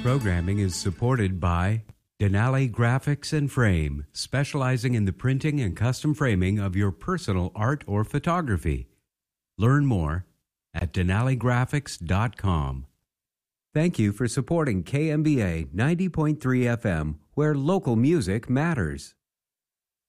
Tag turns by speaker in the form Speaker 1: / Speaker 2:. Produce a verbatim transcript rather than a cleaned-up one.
Speaker 1: programming is supported by Denali Graphics and Frame, specializing in the printing and custom framing of your personal art or photography. Learn more at denali graphics dot com. Thank you for supporting K M B A ninety point three F M, where local music matters.